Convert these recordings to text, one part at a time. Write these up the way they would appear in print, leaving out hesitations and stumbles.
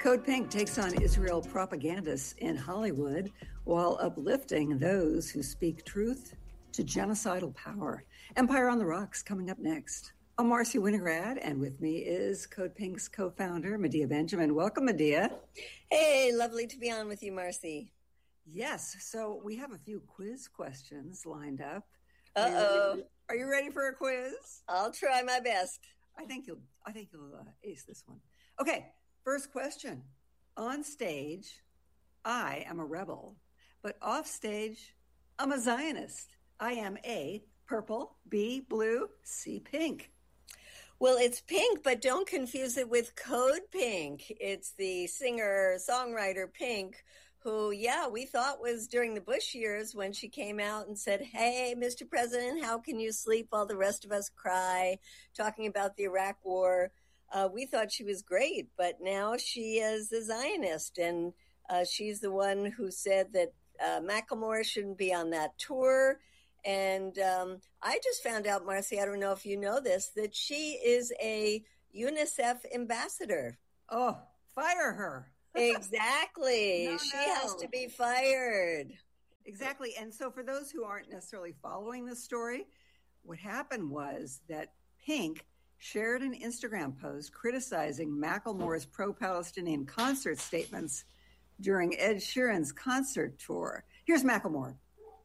Code Pink takes on Israel propagandists in Hollywood while uplifting those who speak truth to genocidal power. Empire on the Rocks coming up next. I'm Marcy Winograd, and with me is Code Pink's co-founder, Medea Benjamin. Welcome, Medea. Hey, lovely to be on with you, Marcy. Yes, so we have a few quiz questions lined up. Uh-oh. Are you ready for a quiz? I'll try my best. I think you'll ace this one. Okay, first question. On stage, I am a rebel, but off stage, I'm a Zionist. I am A, purple, B, blue, C, pink. Well, it's Pink, but don't confuse it with Code Pink. It's the singer-songwriter Pink, who, we thought was during the Bush years when she came out and said, hey, Mr. President, how can you sleep while the rest of us cry, talking about the Iraq War. We thought she was great, but now she is a Zionist, and she's the one who said that Macklemore shouldn't be on that tour. And I just found out, Marcy, I don't know if you know this, that she is a UNICEF ambassador. Oh, fire her. Exactly. No. She has to be fired. Exactly. And so for those who aren't necessarily following this story, what happened was that Pink shared an Instagram post criticizing Macklemore's pro-Palestinian concert statements during Ed Sheeran's concert tour. Here's Macklemore.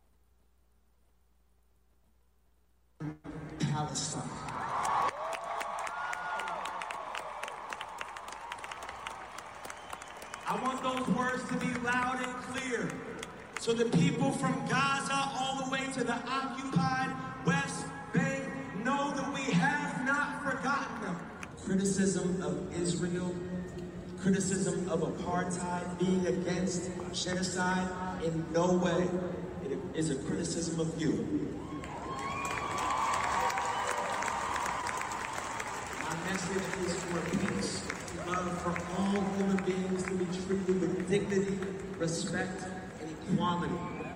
Palestine. I want those words to be loud and clear so the people from Gaza all the way to the occupied West Bank know that we have not forgotten them. Criticism of Israel, criticism of apartheid, being against genocide, in no way it is a criticism of you. My message is for peace, love for all human beings to be treated with dignity, respect, and equality.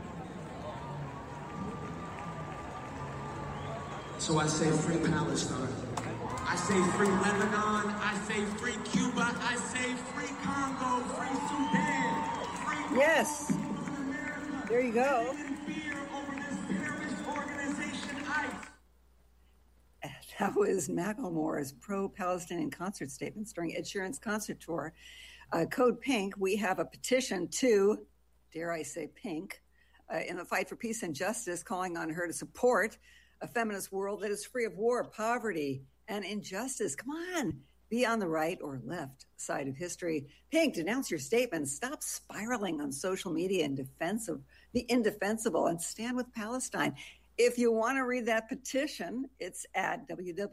So I say free Palestine. I say free Lebanon. I say free Cuba. I say free Congo, free Sudan, free yes. There you go. Fear over this terrorist organization, ICE. That was Macklemore's pro-Palestinian concert statements during Ed Sheeran's concert tour. Code Pink, we have a petition to, dare I say pink, in the fight for peace and justice, calling on her to support a feminist world that is free of war, poverty, and injustice. Come on, be on the right or left side of history. Pink, denounce your statements. Stop spiraling on social media in defense of the indefensible and stand with Palestine. If you want to read that petition, it's at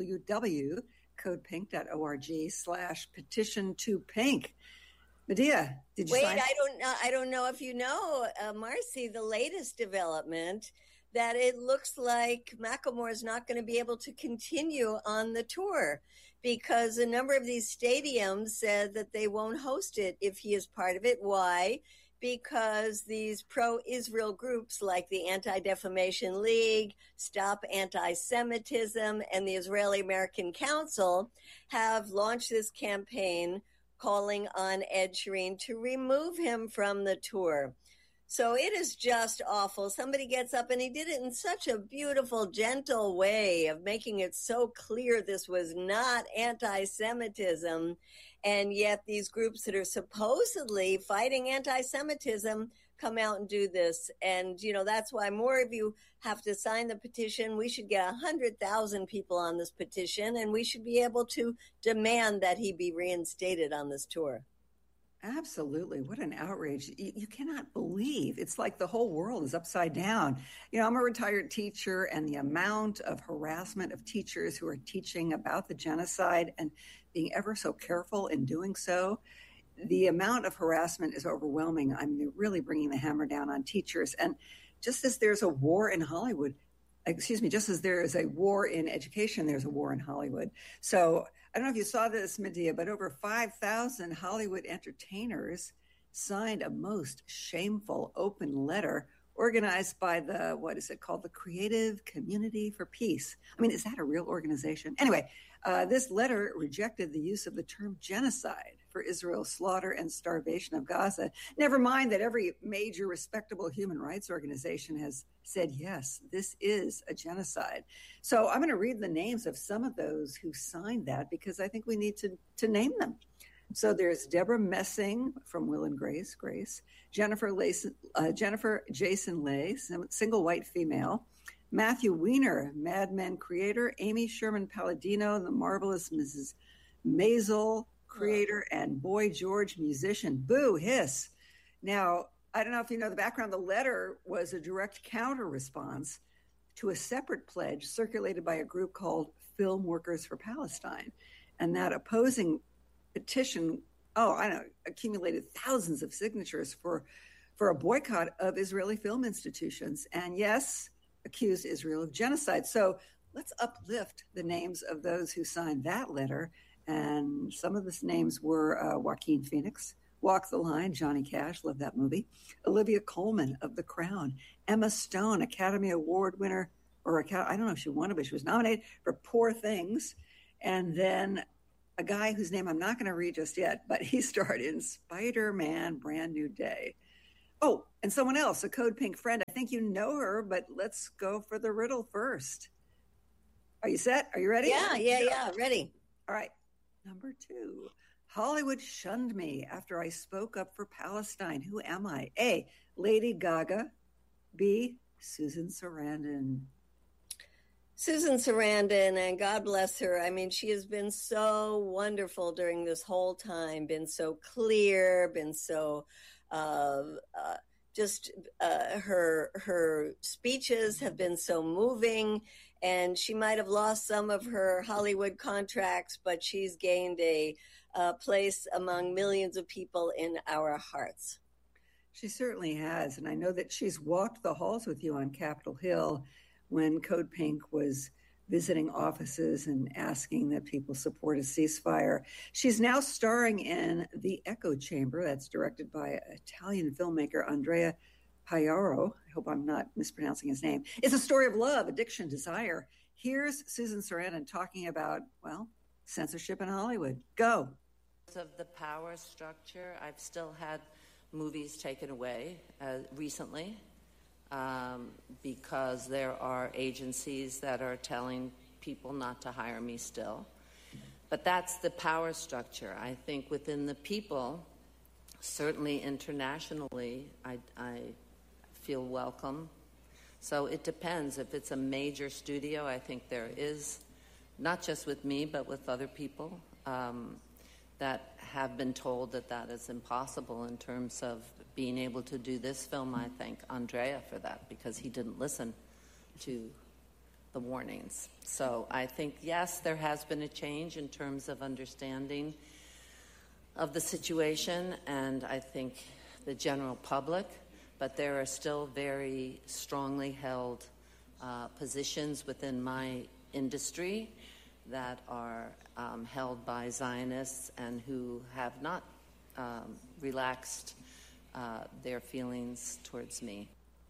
www.codepink.org/petition2pink. Medea, did you sign? I don't know if you know, Marcy, the latest development that it looks like Macklemore is not going to be able to continue on the tour because a number of these stadiums said that they won't host it if he is part of it. Why? Because these pro-Israel groups like the Anti-Defamation League, Stop Anti-Semitism, and the Israeli American Council have launched this campaign calling on Ed Sheeran to remove him from the tour. So it is just awful. Somebody gets up, and he did it in such a beautiful, gentle way of making it so clear this was not anti-Semitism. And yet these groups that are supposedly fighting anti-Semitism come out and do this. And, that's why more of you have to sign the petition. We should get 100,000 people on this petition, and we should be able to demand that he be reinstated on this tour. Absolutely. What an outrage. You cannot believe. It's like the whole world is upside down. I'm a retired teacher, and the amount of harassment of teachers who are teaching about the genocide and being ever so careful in doing so, the amount of harassment is overwhelming. I'm really bringing the hammer down on teachers. And just as there's a war in Hollywood, just as there is a war in education, there's a war in Hollywood. So I don't know if you saw this, Medea, but over 5,000 Hollywood entertainers signed a most shameful open letter organized by the Creative Community for Peace. Is that a real organization? Anyway, this letter rejected the use of the term genocide for Israel's slaughter and starvation of Gaza. Never mind that every major respectable human rights organization has said, yes, this is a genocide. So I'm going to read the names of some of those who signed that because I think we need to name them. So there's Deborah Messing from Will and Grace, Jennifer Jason Leigh, single white female, Matthew Weiner, Mad Men creator, Amy Sherman Palladino, the marvelous Mrs. Maisel creator, and Boy George musician. Boo, hiss. Now, I don't know if you know the background. The letter was a direct counter response to a separate pledge circulated by a group called Film Workers for Palestine. And that opposing petition, accumulated thousands of signatures for a boycott of Israeli film institutions. And yes, accused Israel of genocide. So let's uplift the names of those who signed that letter. And some of the names were Joaquin Phoenix, Walk the Line, Johnny Cash, love that movie, Olivia Colman of The Crown, Emma Stone, Academy Award winner, I don't know if she won it, but she was nominated for Poor Things. And then a guy whose name I'm not going to read just yet, but he starred in Spider-Man Brand New Day. Oh, and someone else, a Code Pink friend. I think you know her, but let's go for the riddle first. Are you set? Are you ready? Yeah, ready. All right. Number 2. Hollywood shunned me after I spoke up for Palestine. Who am I? A, Lady Gaga. B, Susan Sarandon. Susan Sarandon, and God bless her. I mean, she has been so wonderful during this whole time, been so clear, been so her speeches have been so moving, and she might have lost some of her Hollywood contracts, but she's gained a place among millions of people in our hearts. She certainly has, and I know that she's walked the halls with you on Capitol Hill when Code Pink was visiting offices and asking that people support a ceasefire. She's now starring in The Echo Chamber. That's directed by Italian filmmaker Andrea Paiaro. I hope I'm not mispronouncing his name. It's a story of love, addiction, desire. Here's Susan Sarandon talking about, censorship in Hollywood. Go. Of the power structure, I've still had movies taken away recently. Because there are agencies that are telling people not to hire me still. But that's the power structure. I think within the people, certainly internationally, I feel welcome. So it depends. If it's a major studio, I think there is, not just with me, but with other people that have been told that that is impossible in terms of being able to do this film. I thank Andrea for that because he didn't listen to the warnings. So I think, yes, there has been a change in terms of understanding of the situation, and I think the general public, but there are still very strongly held positions within my industry that are held by Zionists and who have not relaxed their feelings towards me.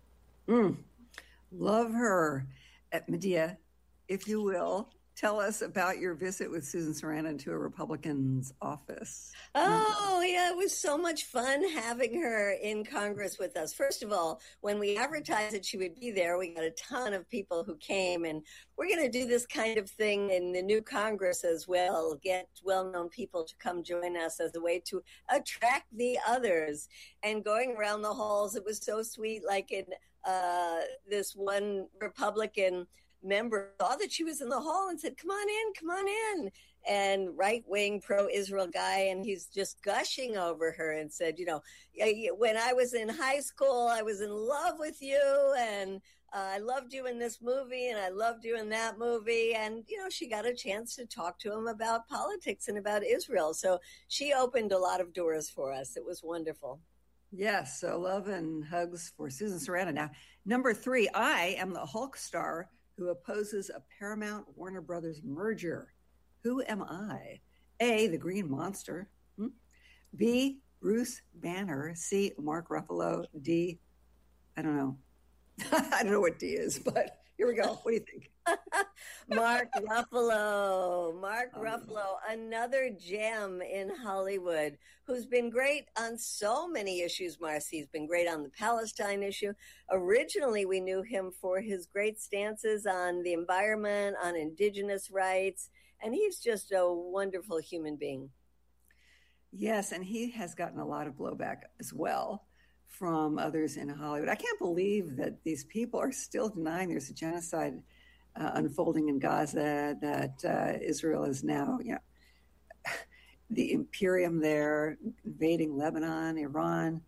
Love her. Medea, if you will, tell us about your visit with Susan Sarandon to a Republican's office. Oh, yeah, it was so much fun having her in Congress with us. First of all, when we advertised that she would be there, we got a ton of people who came, and we're going to do this kind of thing in the new Congress as well, get well-known people to come join us as a way to attract the others. And going around the halls, it was so sweet, like in this one Republican member saw that she was in the hall and said, come on in. And right-wing pro-Israel guy, and he's just gushing over her and said, when I was in high school, I was in love with you, and I loved you in this movie, and I loved you in that movie. And, she got a chance to talk to him about politics and about Israel. So she opened a lot of doors for us. It was wonderful. Yes, so love and hugs for Susan Sarandon. Now, number 3, I am the Hulk star who opposes a Paramount Warner Brothers merger. Who am I? A, the Green Monster. B, Bruce Banner. C, Mark Ruffalo. D, I don't know. I don't know what D is, but here we go. What do you think? Mark Ruffalo, another gem in Hollywood, who's been great on so many issues, Marcy. He's been great on the Palestine issue. Originally, we knew him for his great stances on the environment, on indigenous rights, and he's just a wonderful human being. Yes, and he has gotten a lot of blowback as well from others in Hollywood. I can't believe that these people are still denying there's a genocide unfolding in Gaza, that Israel is now, the imperium there invading Lebanon, Iran.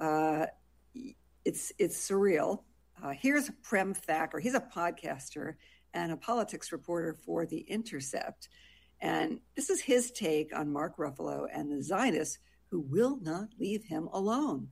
It's surreal. Here's Prem Thacker. He's a podcaster and a politics reporter for The Intercept. And this is his take on Mark Ruffalo and the Zionists who will not leave him alone.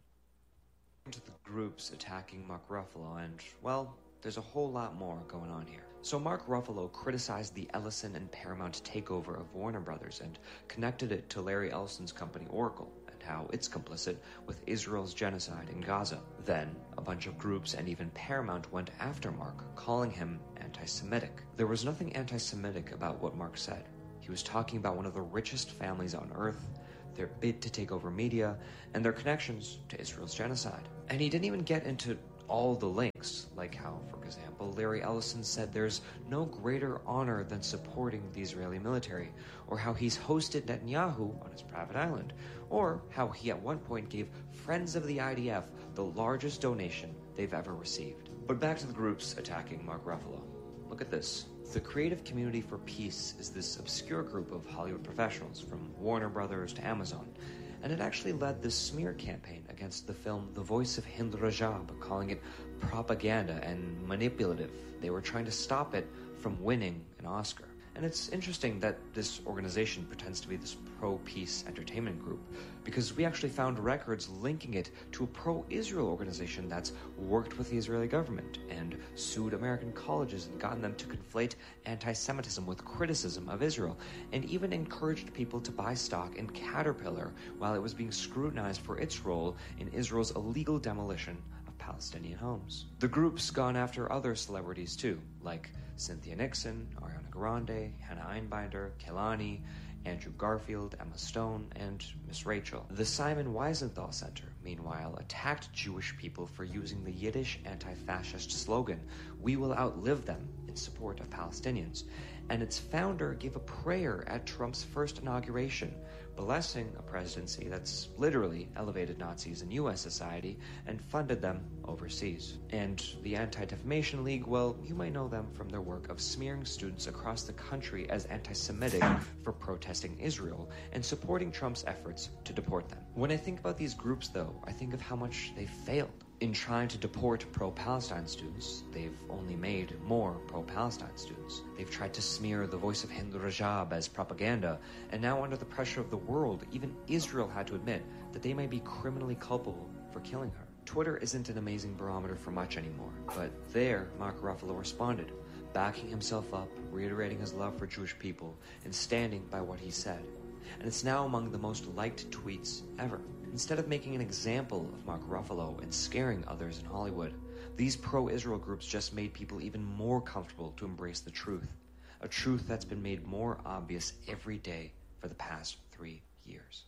To the groups attacking Mark Ruffalo, and, well, there's a whole lot more going on here. So Mark Ruffalo criticized the Ellison and Paramount takeover of Warner Brothers and connected it to Larry Ellison's company Oracle and how it's complicit with Israel's genocide in Gaza. Then, a bunch of groups and even Paramount went after Mark, calling him anti-Semitic. There was nothing anti-Semitic about what Mark said. He was talking about one of the richest families on earth, their bid to take over media, and their connections to Israel's genocide. And he didn't even get into all the links, like how, for example, Larry Ellison said there's no greater honor than supporting the Israeli military, or how he's hosted Netanyahu on his private island, or how he at one point gave Friends of the IDF the largest donation they've ever received. But back to the groups attacking Mark Ruffalo. Look at this. The Creative Community for Peace is this obscure group of Hollywood professionals, from Warner Brothers to Amazon, and it actually led this smear campaign against the film The Voice of Hind Rajab, calling it propaganda and manipulative. They were trying to stop it from winning an Oscar. And it's interesting that this organization pretends to be this pro-peace entertainment group, because we actually found records linking it to a pro-Israel organization that's worked with the Israeli government and sued American colleges and gotten them to conflate anti-Semitism with criticism of Israel, and even encouraged people to buy stock in Caterpillar while it was being scrutinized for its role in Israel's illegal demolition of Palestinian homes. The group's gone after other celebrities too, like Cynthia Nixon, Ariana Grande, Hannah Einbinder, Kehlani, Andrew Garfield, Emma Stone, and Miss Rachel. The Simon Wiesenthal Center, meanwhile, attacked Jewish people for using the Yiddish anti-fascist slogan, "We will outlive them," in support of Palestinians. And its founder gave a prayer at Trump's first inauguration, blessing a presidency that's literally elevated Nazis in U.S. society and funded them overseas. And the Anti-Defamation League, well, you might know them from their work of smearing students across the country as anti-Semitic for protesting Israel and supporting Trump's efforts to deport them. When I think about these groups, though, I think of how much they failed. In trying to deport pro-Palestine students, they've only made more pro-Palestine students. They've tried to smear the Voice of Hind Rajab as propaganda, and now under the pressure of the world, even Israel had to admit that they may be criminally culpable for killing her. Twitter isn't an amazing barometer for much anymore, but there, Mark Ruffalo responded, backing himself up, reiterating his love for Jewish people, and standing by what he said. And it's now among the most liked tweets ever. Instead of making an example of Mark Ruffalo and scaring others in Hollywood, these pro-Israel groups just made people even more comfortable to embrace the truth, a truth that's been made more obvious every day for the past 3 years.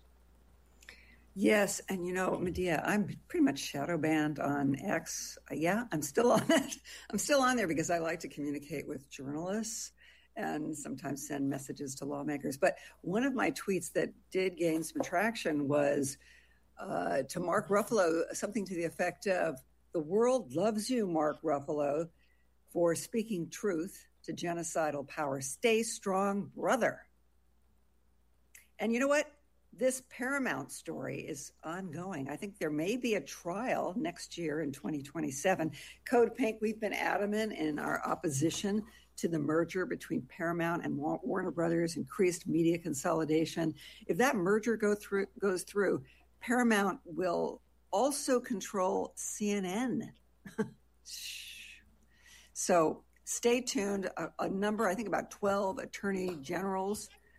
Yes, and Medea, I'm pretty much shadow banned on X. Yeah, I'm still on it. I'm still on there because I like to communicate with journalists and sometimes send messages to lawmakers. But one of my tweets that did gain some traction was to Mark Ruffalo, something to the effect of, "The world loves you, Mark Ruffalo, for speaking truth to genocidal power. Stay strong, brother." And you know what? This Paramount story is ongoing. I think there may be a trial next year in 2027. Code Pink, we've been adamant in our opposition to the merger between Paramount and Warner Brothers, increased media consolidation. If that merger goes through, Paramount will also control CNN. So stay tuned. A number, I think about 12 attorneys general,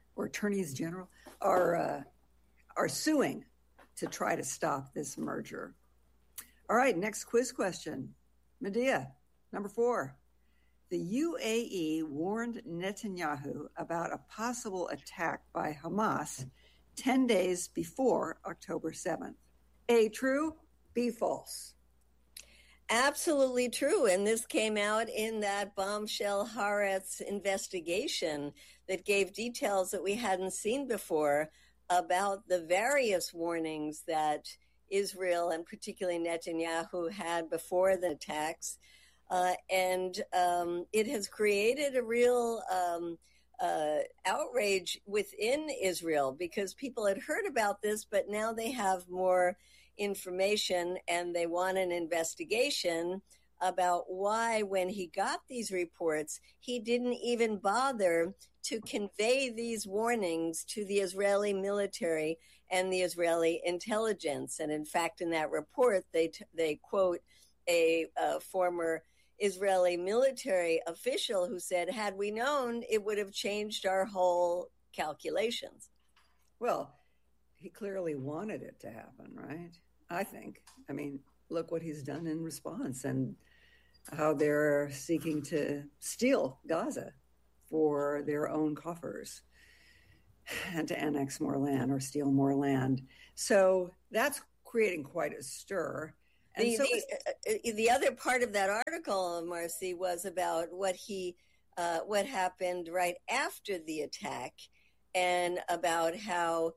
are suing to try to stop this merger. All right, next quiz question. Medea, number 4. The UAE warned Netanyahu about a possible attack by Hamas 10 days before October 7th. A, true, B, false. Absolutely true. And this came out in that bombshell Haaretz investigation that gave details that we hadn't seen before about the various warnings that Israel and particularly Netanyahu had before the attacks. And it has created a real outrage within Israel because people had heard about this, but now they have more information and they want an investigation about why, when he got these reports, he didn't even bother to convey these warnings to the Israeli military and the Israeli intelligence. And in fact, in that report, they quote a former Israeli military official who said, had we known, it would have changed our whole calculations. Well, he clearly wanted it to happen, right? I think. I mean, look what he's done in response and how they're seeking to steal Gaza for their own coffers and to annex more land or steal more land. So that's creating quite a stir. And the other part of that article, Marcy, was about what happened right after the attack and about how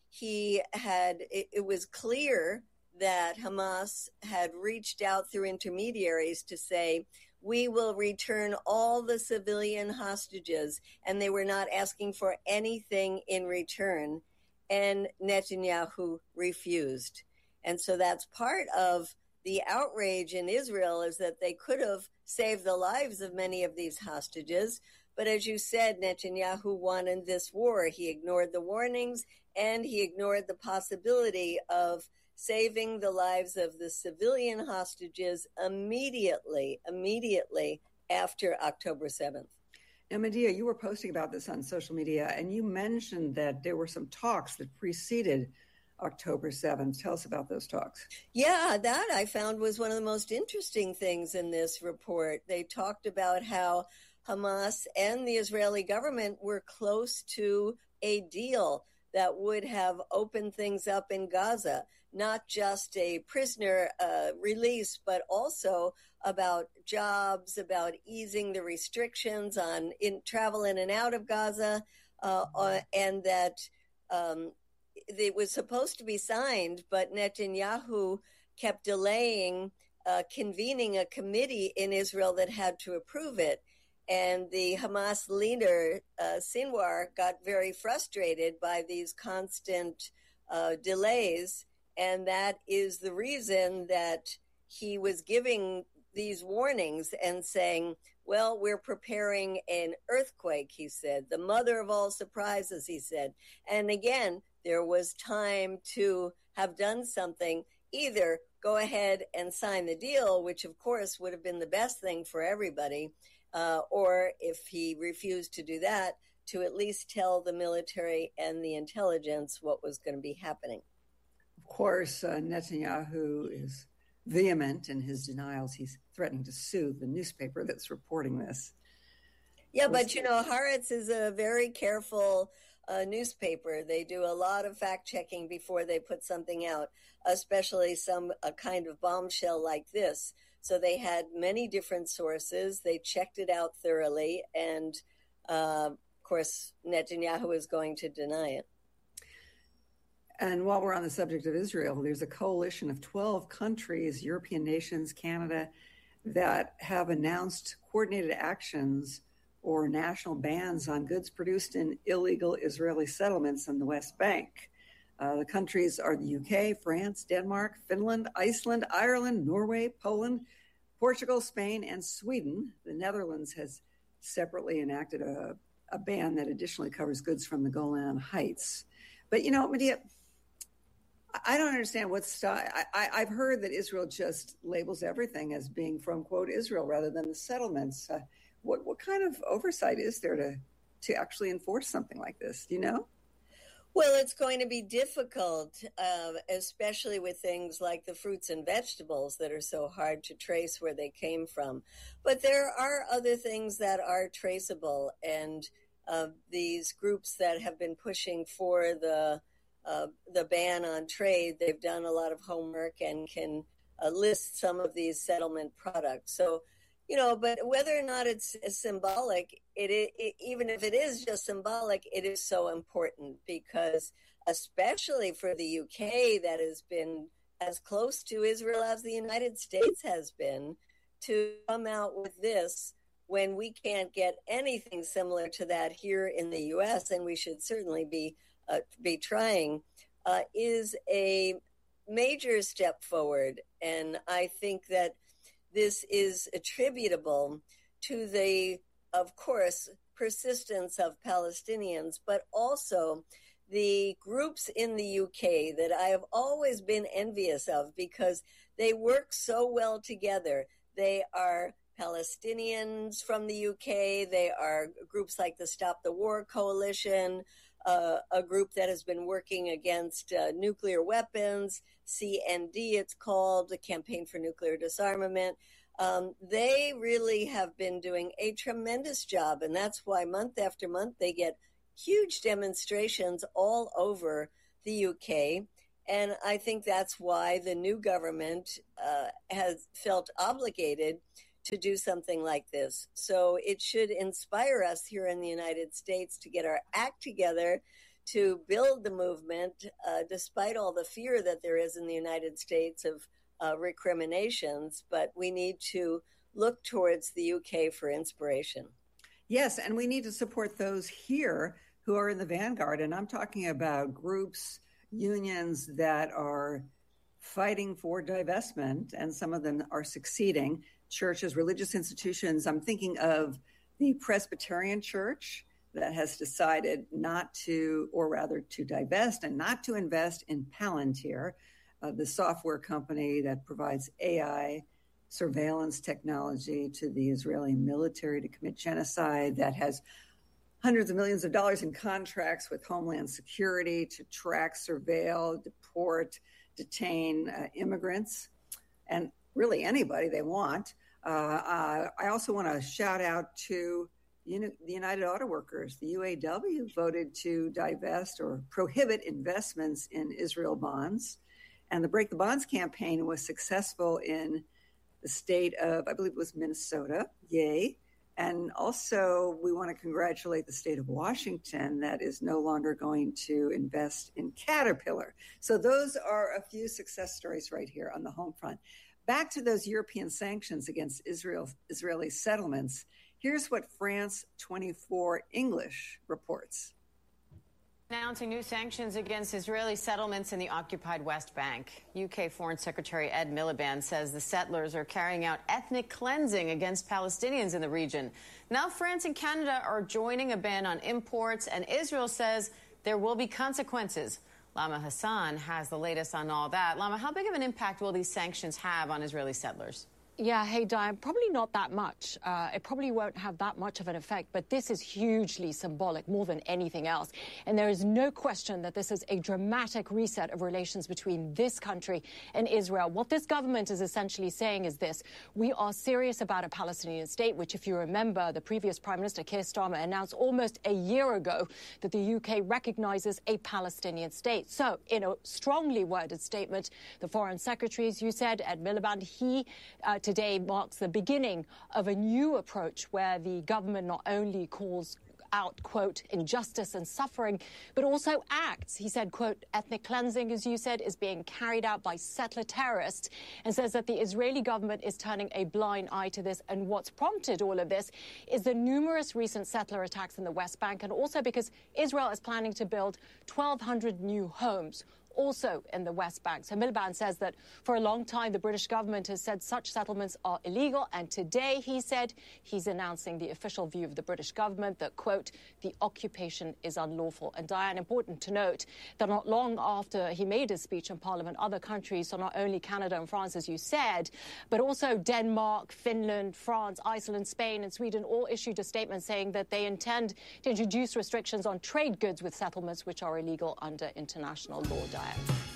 it was clear that Hamas had reached out through intermediaries to say, we will return all the civilian hostages, and they were not asking for anything in return. And Netanyahu refused. And so that's part of the outrage in Israel, is that they could have saved the lives of many of these hostages. But as you said, Netanyahu wanted this war. He ignored the warnings and he ignored the possibility of saving the lives of the civilian hostages immediately after October 7th. Now, Medea, you were posting about this on social media, and you mentioned that there were some talks that preceded October 7th. Tell us about those talks. Yeah, that I found was one of the most interesting things in this report. They talked about how Hamas and the Israeli government were close to a deal that would have opened things up in Gaza, not just a prisoner release, but also about jobs, about easing the restrictions on travel in and out of Gaza, and that it was supposed to be signed, but Netanyahu kept delaying convening a committee in Israel that had to approve it. And the Hamas leader, Sinwar, got very frustrated by these constant delays. And that is the reason that he was giving these warnings and saying, well, we're preparing an earthquake, he said, the mother of all surprises, he said. And again, there was time to have done something, either go ahead and sign the deal, which of course would have been the best thing for everybody, or if he refused to do that, to at least tell the military and the intelligence what was going to be happening. Of course, Netanyahu is vehement in his denials. He's threatening to sue the newspaper that's reporting this. Yeah, but Haaretz is a very careful newspaper. They do a lot of fact-checking before they put something out, especially a kind of bombshell like this. So they had many different sources. They checked it out thoroughly. And, of course, Netanyahu is going to deny it. And while we're on the subject of Israel, there's a coalition of 12 countries, European nations, Canada, that have announced coordinated actions or national bans on goods produced in illegal Israeli settlements in the West Bank. The countries are the UK, France, Denmark, Finland, Iceland, Ireland, Norway, Poland, Portugal, Spain, and Sweden. The Netherlands has separately enacted a ban that additionally covers goods from the Golan Heights. But, Medea, I don't understand I've heard that Israel just labels everything as being from, quote, Israel rather than the settlements. What kind of oversight is there to actually enforce something like this? Do you know? Well, it's going to be difficult, especially with things like the fruits and vegetables that are so hard to trace where they came from. But there are other things that are traceable, and these groups that have been pushing for the ban on trade, they've done a lot of homework and can list some of these settlement products. So, but whether or not it's symbolic, even if it is just symbolic, it is so important because, especially for the UK, that has been as close to Israel as the United States has been, to come out with this when we can't get anything similar to that here in the US, and we should certainly be trying, is a major step forward. And I think that this is attributable to the, of course, persistence of Palestinians, but also the groups in the UK that I have always been envious of because they work so well together. They are Palestinians from the UK. They are groups like the Stop the War Coalition, a group that has been working against nuclear weapons, CND it's called, the Campaign for Nuclear Disarmament. They really have been doing a tremendous job, and that's why month after month they get huge demonstrations all over the UK. And I think that's why the new government has felt obligated to do something like this. So it should inspire us here in the United States to get our act together to build the movement, despite all the fear that there is in the United States of recriminations. But we need to look towards the UK for inspiration. Yes, and we need to support those here who are in the vanguard. And I'm talking about groups, unions that are fighting for divestment, and some of them are succeeding. Churches, religious institutions. I'm thinking of the Presbyterian Church that has decided not to, or rather to divest and not to invest in Palantir, the software company that provides AI surveillance technology to the Israeli military to commit genocide, that has hundreds of millions of dollars in contracts with Homeland Security to track, surveil, deport, detain immigrants, and really anybody they want. I also want to shout out to the United Auto Workers. The UAW voted to divest or prohibit investments in Israel bonds. And the Break the Bonds campaign was successful in the state of, I believe it was Minnesota. Yay. And also, we want to congratulate the state of Washington that is no longer going to invest in Caterpillar. So those are a few success stories right here on the home front. Back to those European sanctions against Israeli settlements. Here's what France 24 English reports. Announcing new sanctions against Israeli settlements in the occupied West Bank. UK Foreign Secretary Ed Miliband says the settlers are carrying out ethnic cleansing against Palestinians in the region. Now France and Canada are joining a ban on imports, and Israel says there will be consequences. Lama Hassan has the latest on all that. Lama, how big of an impact will these sanctions have on Israeli settlers? Yeah, hey, Diane, probably not that much. It probably won't have that much of an effect, but this is hugely symbolic, more than anything else. And there is no question that this is a dramatic reset of relations between this country and Israel. What this government is essentially saying is this: we are serious about a Palestinian state, which, if you remember, the previous Prime Minister, Keir Starmer, announced almost a year ago that the UK recognizes a Palestinian state. So, in a strongly worded statement, the Foreign Secretary, as you said, Ed Miliband, he today marks the beginning of a new approach where the government not only calls out, quote, injustice and suffering, but also acts. He said, quote, ethnic cleansing, as you said, is being carried out by settler terrorists, and says that the Israeli government is turning a blind eye to this. And what's prompted all of this is the numerous recent settler attacks in the West Bank, and also because Israel is planning to build 1,200 new homes also in the West Bank. So Miliband says that for a long time, the British government has said such settlements are illegal. And today, he said, he's announcing the official view of the British government that, quote, the occupation is unlawful. And Diane, important to note that not long after he made his speech in Parliament, other countries, so not only Canada and France, as you said, but also Denmark, Finland, France, Iceland, Spain and Sweden all issued a statement saying that they intend to introduce restrictions on trade goods with settlements which are illegal under international law, Diane.